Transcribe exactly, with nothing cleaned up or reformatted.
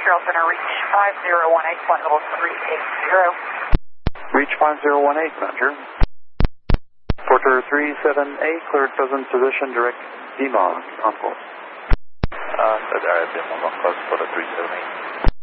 Control Center, reach five zero one eight, flight level three eight zero. Reach five zero one eight, Roger. Porter three seven eight, cleared present position, direct D M O S, on course. Uh, that's R S M, on course, Porter three seven eight.